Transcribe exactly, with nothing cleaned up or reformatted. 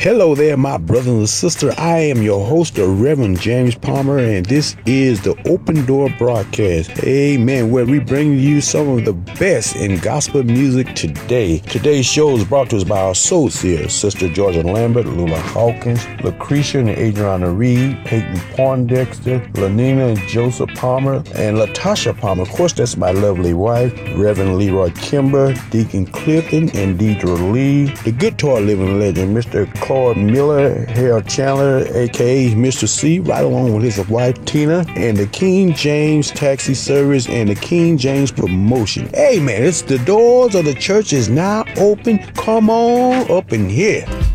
Hello there, my brothers and sisters. I am your host, the Reverend James Palmer, and this is the Open Door Broadcast. Amen, where we bring you some of the best in gospel music today. Today's show is brought to us by our associates, Sister Georgia Lambert, Lula Hawkins, Lucretia and Adriana Reed, Peyton Poindexter, Lanina and Joseph Palmer, and Latasha Palmer. Of course, that's my lovely wife, Reverend Leroy Kimber, Deacon Clifton, and Deidre Lee, the guitar living legend, Mister Claude Miller, Harold Chandler, aka Mister C, right along with his wife Tina, and the King James Taxi Service and the King James Promotion. Hey man, it's the doors of the church is now open. Come on up in here.